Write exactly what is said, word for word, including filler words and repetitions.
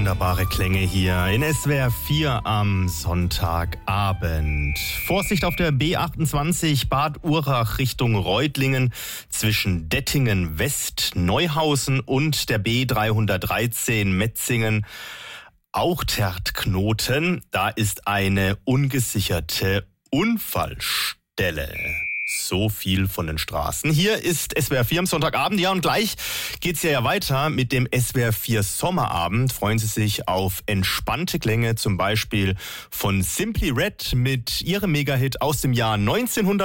Wunderbare Klänge hier in S W R vier am Sonntagabend. Vorsicht auf der B achtundzwanzig Bad Urach Richtung Reutlingen zwischen Dettingen West, Neuhausen und der B dreihundertdreizehn Metzingen. Auchtert-Knoten, da ist eine ungesicherte Unfallstelle. So viel von den Straßen. Hier ist S W R vier am Sonntagabend. Ja, und gleich geht's ja weiter mit dem S W R vier Sommerabend. Freuen Sie sich auf entspannte Klänge, zum Beispiel von Simply Red mit ihrem Megahit aus dem Jahr neunzehnhundert.